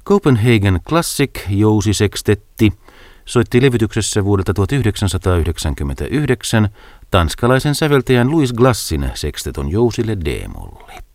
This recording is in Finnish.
Copenhagen Classic jousisekstetti soitti levytyksessä vuodelta 1999 tanskalaisen säveltäjän Louis Glassin seksteton jousille D-molli.